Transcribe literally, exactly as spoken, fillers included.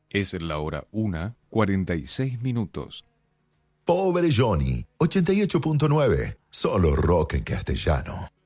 Es la hora una, cuarenta y seis minutos. Pobre Johnny, ochenta y ocho punto nueve, solo rock en castellano.